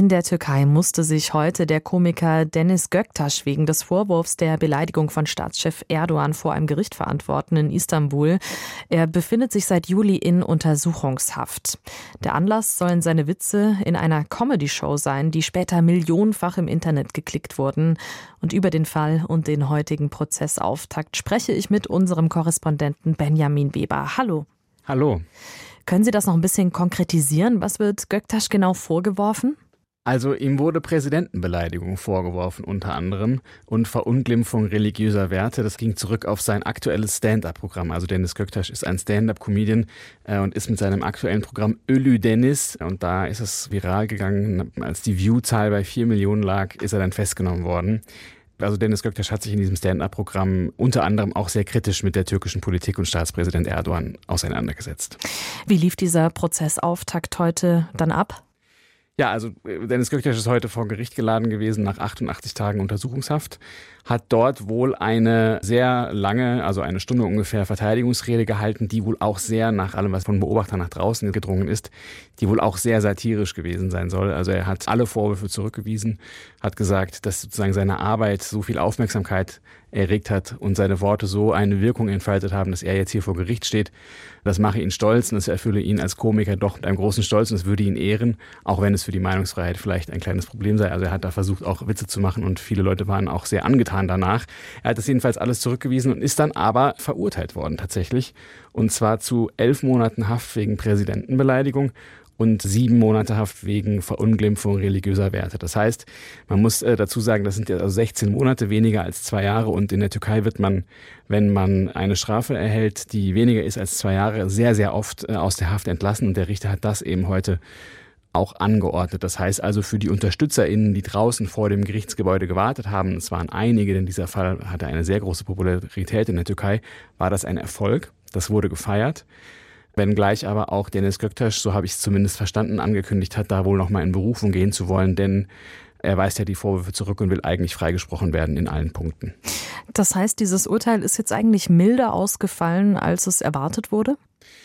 In der Türkei musste sich heute der Komiker Deniz Göktaş wegen des Vorwurfs der Beleidigung von Staatschef Erdogan vor einem Gericht verantworten in Istanbul. Er befindet sich seit Juli in Untersuchungshaft. Der Anlass sollen seine Witze in einer Comedy-Show sein, die später millionenfach im Internet geklickt wurden. Und über den Fall und den heutigen Prozessauftakt spreche ich mit unserem Korrespondenten Benjamin Weber. Hallo. Hallo. Können Sie das noch ein bisschen konkretisieren? Was wird Göktaş genau vorgeworfen? Also ihm wurde Präsidentenbeleidigung vorgeworfen unter anderem und Verunglimpfung religiöser Werte. Das ging zurück auf sein aktuelles Stand-up-Programm. Also Deniz Göktaş ist ein Stand-up-Comedian und ist mit seinem aktuellen Programm Ölü Deniz. Und da ist es viral gegangen. Als die View-Zahl bei 4 Millionen lag, ist er dann festgenommen worden. Also Deniz Göktaş hat sich in diesem Stand-up-Programm unter anderem auch sehr kritisch mit der türkischen Politik und Staatspräsident Erdogan auseinandergesetzt. Wie lief dieser Prozessauftakt heute dann ab? Ja, also Deniz Göktaş ist heute vor Gericht geladen gewesen nach 88 Tagen Untersuchungshaft, hat dort wohl eine sehr lange, also eine Stunde ungefähr, Verteidigungsrede gehalten, die wohl auch sehr, nach allem, was von Beobachtern nach draußen gedrungen ist, die wohl auch sehr satirisch gewesen sein soll. Also er hat alle Vorwürfe zurückgewiesen, hat gesagt, dass sozusagen seine Arbeit so viel Aufmerksamkeit erregt hat und seine Worte so eine Wirkung entfaltet haben, dass er jetzt hier vor Gericht steht. Das mache ihn stolz und das erfülle ihn als Komiker doch mit einem großen Stolz und es würde ihn ehren, auch wenn es für die Meinungsfreiheit vielleicht ein kleines Problem sei. Also er hat da versucht, auch Witze zu machen und viele Leute waren auch sehr angetan danach. Er hat das jedenfalls alles zurückgewiesen und ist dann aber verurteilt worden tatsächlich. Und zwar zu 11 Monaten Haft wegen Präsidentenbeleidigung und 7 Monate Haft wegen Verunglimpfung religiöser Werte. Das heißt, man muss dazu sagen, das sind ja also 16 Monate, weniger als 2 Jahre. Und in der Türkei wird man, wenn man eine Strafe erhält, die weniger ist als 2 Jahre, sehr, sehr oft aus der Haft entlassen. Und der Richter hat das eben heute auch angeordnet. Das heißt also für die UnterstützerInnen, die draußen vor dem Gerichtsgebäude gewartet haben, es waren einige, denn dieser Fall hatte eine sehr große Popularität in der Türkei, war das ein Erfolg. Das wurde gefeiert. Wenngleich aber auch Deniz Göktaş, so habe ich es zumindest verstanden, angekündigt hat, da wohl nochmal in Berufung gehen zu wollen, denn er weist ja die Vorwürfe zurück und will eigentlich freigesprochen werden in allen Punkten. Das heißt, dieses Urteil ist jetzt eigentlich milder ausgefallen, als es erwartet wurde?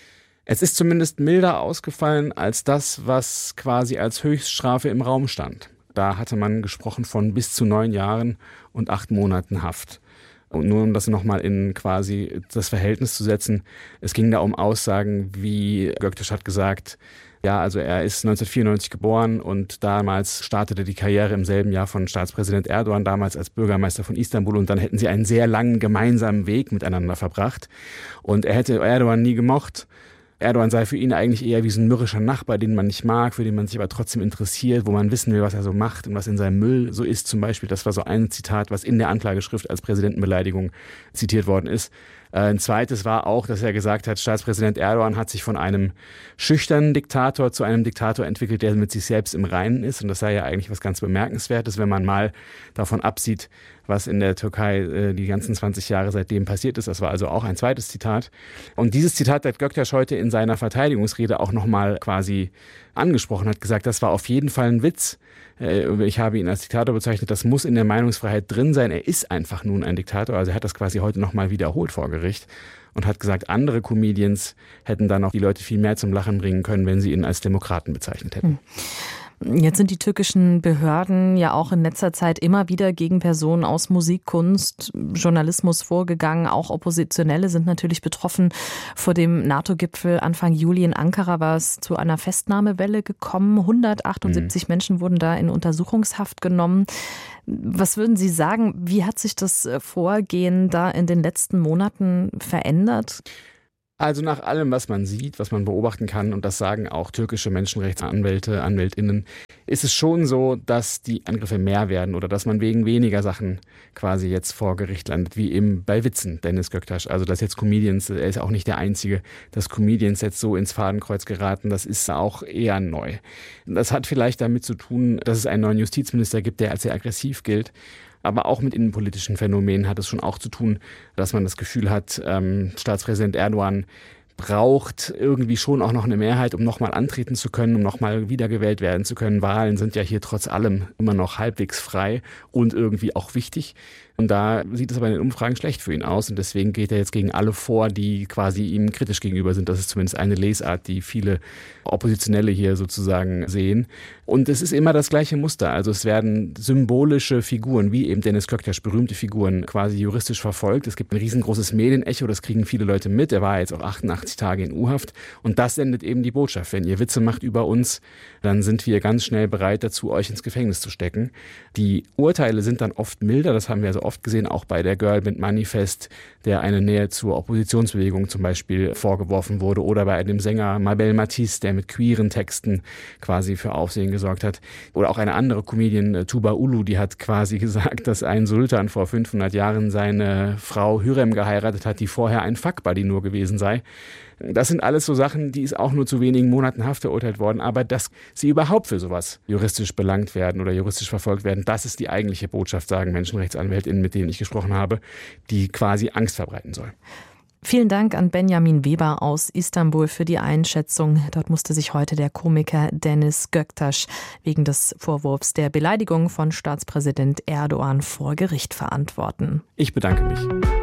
Es ist zumindest milder ausgefallen als das, was quasi als Höchststrafe im Raum stand. Da hatte man gesprochen von bis zu 9 Jahren und 8 Monaten Haft. Und nur um das nochmal in quasi das Verhältnis zu setzen, es ging da um Aussagen wie Göktaş hat gesagt, ja, also er ist 1994 geboren und damals startete die Karriere im selben Jahr von Staatspräsident Erdogan, damals als Bürgermeister von Istanbul und dann hätten sie einen sehr langen gemeinsamen Weg miteinander verbracht und er hätte Erdogan nie gemocht. Erdogan sei für ihn eigentlich eher wie so ein mürrischer Nachbar, den man nicht mag, für den man sich aber trotzdem interessiert, wo man wissen will, was er so macht und was in seinem Müll so ist zum Beispiel. Das war so ein Zitat, was in der Anklageschrift als Präsidentenbeleidigung zitiert worden ist. Ein zweites war auch, dass er gesagt hat, Staatspräsident Erdogan hat sich von einem schüchternen Diktator zu einem Diktator entwickelt, der mit sich selbst im Reinen ist. Und das sei ja eigentlich was ganz Bemerkenswertes, wenn man mal davon absieht, was in der Türkei die ganzen 20 Jahre seitdem passiert ist. Das war also auch ein zweites Zitat. Und dieses Zitat hat Göktaş heute in seiner Verteidigungsrede auch nochmal quasi angesprochen, hat gesagt, das war auf jeden Fall ein Witz. Ich habe ihn als Diktator bezeichnet, das muss in der Meinungsfreiheit drin sein. Er ist einfach nun ein Diktator. Also er hat das quasi heute nochmal wiederholt vor Gericht und hat gesagt, andere Comedians hätten dann auch die Leute viel mehr zum Lachen bringen können, wenn sie ihn als Demokraten bezeichnet hätten. Jetzt sind die türkischen Behörden ja auch in letzter Zeit immer wieder gegen Personen aus Musik, Kunst, Journalismus vorgegangen. Auch Oppositionelle sind natürlich betroffen. Vor dem NATO-Gipfel Anfang Juli in Ankara war es zu einer Festnahmewelle gekommen. 178 Menschen wurden da in Untersuchungshaft genommen. Was würden Sie sagen, wie hat sich das Vorgehen da in den letzten Monaten verändert? Also nach allem, was man sieht, was man beobachten kann, und das sagen auch türkische Menschenrechtsanwälte, AnwältInnen, ist es schon so, dass die Angriffe mehr werden oder dass man wegen weniger Sachen quasi jetzt vor Gericht landet, wie eben bei Witzen, Deniz Göktaş. Also dass jetzt Comedians, er ist auch nicht der Einzige, dass Comedians jetzt so ins Fadenkreuz geraten, das ist auch eher neu. Das hat vielleicht damit zu tun, dass es einen neuen Justizminister gibt, der als sehr aggressiv gilt. Aber auch mit innenpolitischen Phänomenen hat es schon auch zu tun, dass man das Gefühl hat, Staatspräsident Erdogan braucht irgendwie schon auch noch eine Mehrheit, um nochmal antreten zu können, um nochmal wiedergewählt werden zu können. Wahlen sind ja hier trotz allem immer noch halbwegs frei und irgendwie auch wichtig. Und da sieht es aber in den Umfragen schlecht für ihn aus. Und deswegen geht er jetzt gegen alle vor, die quasi ihm kritisch gegenüber sind. Das ist zumindest eine Lesart, die viele Oppositionelle hier sozusagen sehen. Und es ist immer das gleiche Muster. Also es werden symbolische Figuren, wie eben Denis Göktaş, berühmte Figuren, quasi juristisch verfolgt. Es gibt ein riesengroßes Medienecho, das kriegen viele Leute mit. Er war jetzt auch 88 Tage in U-Haft. Und das sendet eben die Botschaft. Wenn ihr Witze macht über uns, dann sind wir ganz schnell bereit dazu, euch ins Gefängnis zu stecken. Die Urteile sind dann oft milder. Das haben wir so oft gesehen, auch bei der Girlband Manifest, der eine Nähe zur Oppositionsbewegung zum Beispiel vorgeworfen wurde, oder bei dem Sänger Mabel Matiz, der mit queeren Texten quasi für Aufsehen gesorgt hat. Oder auch eine andere Comedian, Tuba Ulu, die hat quasi gesagt, dass ein Sultan vor 500 Jahren seine Frau Hürrem geheiratet hat, die vorher ein Fuckbuddy nur gewesen sei. Das sind alles so Sachen, die ist auch nur zu wenigen Monaten Haft verurteilt worden. Aber dass sie überhaupt für sowas juristisch belangt werden oder juristisch verfolgt werden, das ist die eigentliche Botschaft, sagen Menschenrechtsanwältinnen, mit denen ich gesprochen habe, die quasi Angst verbreiten soll. Vielen Dank an Benjamin Weber aus Istanbul für die Einschätzung. Dort musste sich heute der Komiker Denis Göktaş wegen des Vorwurfs der Beleidigung von Staatspräsident Erdogan vor Gericht verantworten. Ich bedanke mich.